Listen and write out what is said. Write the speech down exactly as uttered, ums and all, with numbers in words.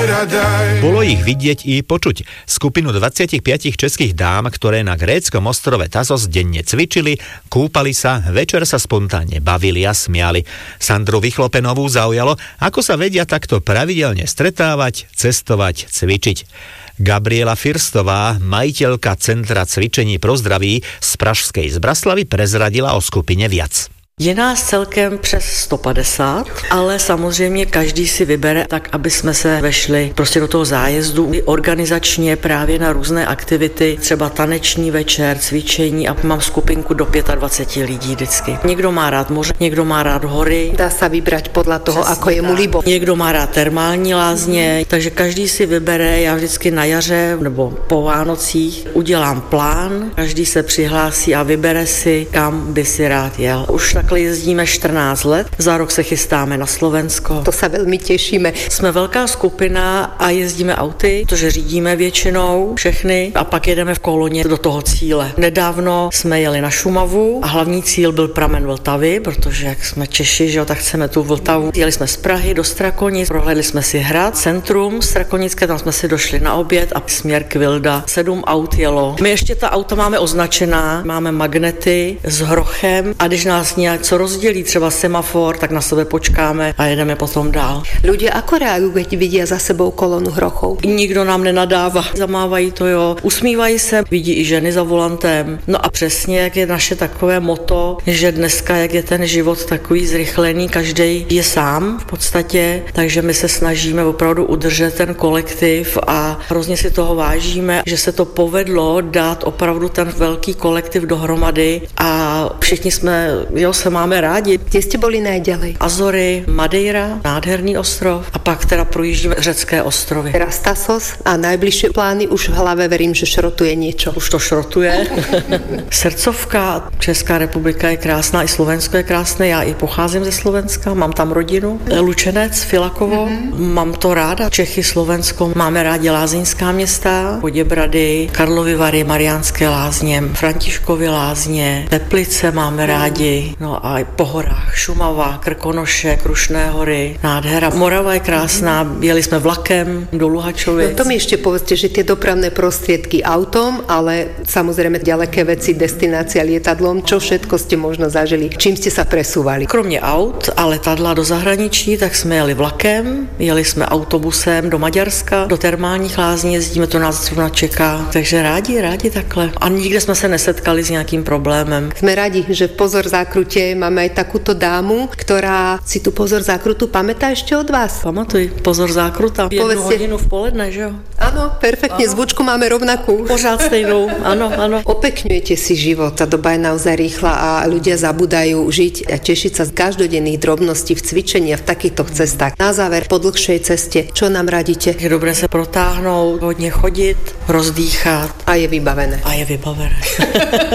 Bolo ich vidieť i počuť. Skupinu dvadsaťpäť českých dám, ktoré na gréckom ostrove Tasos denne cvičili, kúpali sa, večer sa spontánne bavili a smiali. Sandru Vychlopenovú zaujalo, ako sa vedia takto pravidelne stretávať, cestovať, cvičiť. Gabriela Firstová, majiteľka Centra cvičení pro zdraví z Pražskej Zbraslavy, prezradila o skupine viac. Je nás celkem přes sto padesát, ale samozřejmě každý si vybere tak, aby jsme se vešli prostě do toho zájezdu i organizačně právě na různé aktivity, třeba taneční večer, cvičení a mám skupinku do dvacet pět lidí vždycky. Někdo má rád moře, někdo má rád hory. Dá sa vybrať podľa toho, Přesně ako je mu líbo. Někdo má rád termální lázně, takže každý si vybere, já vždycky na jaře nebo po Vánocích udělám plán, každý se přihlásí a vybere si, kam by si rád jel. Už takhle jezdíme čtrnáct let, za rok se chystáme na Slovensko. To sa veľmi tešíme. Jsme velká skupina a jezdíme auty, protože řídíme většinou všechny a pak jedeme v koloně do toho cíle. Nedávno jsme jeli na Šumavu a hlavní cíl byl pramen Vltavy, protože jak jsme Češi, že jo, tak chceme tu Vltavu. Jeli jsme z Prahy do Strakonic, prohlédli jsme si hrad, centrum Strakonické, tam jsme si došli na oběd a směr Kvilda. Sedm aut jelo. My ještě ta auta máme označená, máme magnety s hrochem a když nás něco rozdělí, třeba semafor, tak na sebe počkáme a jedeme potom dál. Ľudia ako reagujú, keď vidia za sebou kolonu hrochov? Nikdo nám nenadává, zamávají to, jo, usmívají se, vidí i ženy za volantem. No a přesně, jak je naše takové moto, že dneska, jak je ten život takový zrychlený, každý je sám v podstatě, takže my se snažíme opravdu udržet ten kolektiv a hrozně si toho vážíme, že se to povedlo dát opravdu ten velký kolektiv dohromady a všichni jsme, jo, se máme rádi. Kde ste boli najďalej? Azory, Madeira, nádherný ostrov a pak teda projíždíme řecké ostrovy. Teraz Tasos a najbližšie plány už v hlave, verím, že šrotuje niečo. Už to šrotuje. Srdcovka, Česká republika je krásná, i Slovensko je krásné, já i pocházím ze Slovenska, mám tam rodinu. Lučenec, Filakovo, mm-hmm. Mám to ráda. Čechy, Slovensko, máme rádi lázeňská města, Poděbrady, Karlovy Vary, Mariánské lázně, Františkovy lázně, Teplice máme rádi, no a po horách Šumava, Krkonoše, Krušné hory, nádhera. Morava je krásná, jeli jsme vlakem do Luhačovic. No to mi ešte povedzte, že tie dopravné prostriedky autom, ale samozrejme ďaleké veci, destinácia lietadlom, čo všetko ste možno zažili, čím ste sa presúvali? Kromě aut a letadla do zahraničí, tak jsme jeli vlakem, jeli jsme autobusem do Maďarska, do termálních lázní, jezdíme, to nás zrovna čeká, takže rádi, rádi takhle. A nikde jsme se nesetkali s nějakým problémem. Sme radi, že v Pozor zákrute máme aj takúto dámu, ktorá si tu Pozor zákrutu pamätá ešte od vás. Pamatuj, Pozor zákruta. Jednu Povedzte. hodinu v poledne, že jo? Áno, perfektne, ano. Zvučku máme rovnakú. Pořád stejnou, áno, áno. Opekňujete si život, tá doba je naozaj rýchla a ľudia zabúdajú žiť a tešiť sa z každodenných drobností v cvičení a v takýchto cestách. Na záver, po dlhšej ceste, čo nám radíte? Je dobré se protáhnout, hodně chodit, rozdýchat. A je vybavené. A je vybavené.